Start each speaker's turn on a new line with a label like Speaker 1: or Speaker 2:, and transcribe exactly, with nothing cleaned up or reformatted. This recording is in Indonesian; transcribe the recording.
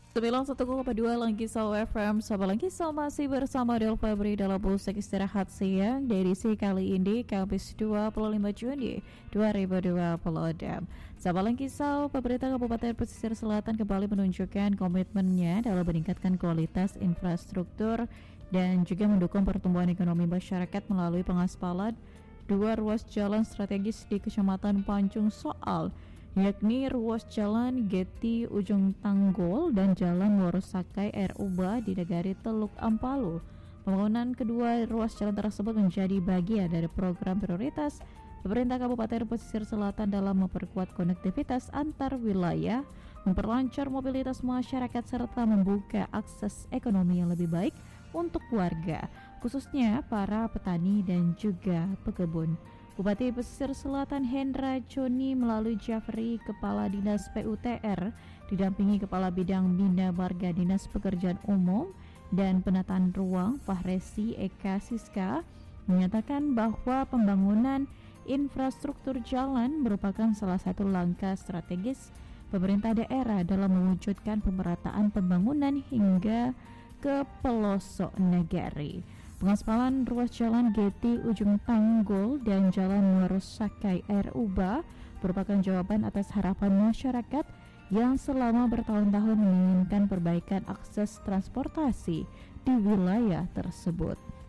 Speaker 1: sembilan puluh satu koma dua Langkisau F M. Sahabat Langkisau masih bersama Del Febri dalam Pusat Istirahat Siang di edisi kali ini Kamis dua puluh lima Juni dua ribu dua puluh enam. Sahabat Langkisau, pemerintah Kabupaten Pesisir Selatan kembali menunjukkan komitmennya dalam meningkatkan kualitas infrastruktur dan juga mendukung pertumbuhan ekonomi masyarakat melalui pengaspalan dua ruas jalan strategis di Kecamatan Pancung Soal, yakni ruas jalan Geti Ujung Tanggol dan jalan Worosakai R Uba di Nagari Teluk Ampalu. Pembangunan kedua ruas jalan tersebut menjadi bagian dari program prioritas pemerintah Kabupaten Pesisir Selatan dalam memperkuat konektivitas antar wilayah, memperlancar mobilitas masyarakat serta membuka akses ekonomi yang lebih baik untuk warga, khususnya para petani dan juga pekebun. Bupati Pesisir Selatan Hendra Joni melalui Jafri, Kepala Dinas P U T R, didampingi Kepala Bidang Bina Marga Dinas Pekerjaan Umum dan Penataan Ruang Fahresi Eka Siska, menyatakan bahwa pembangunan infrastruktur jalan merupakan salah satu langkah strategis pemerintah daerah dalam mewujudkan pemerataan pembangunan hingga ke pelosok negari. Pengaspalan ruas jalan Geti Ujung Tanggol dan jalan Worosakai R Uba merupakan jawaban atas harapan masyarakat yang selama bertahun-tahun menginginkan perbaikan akses transportasi di wilayah tersebut.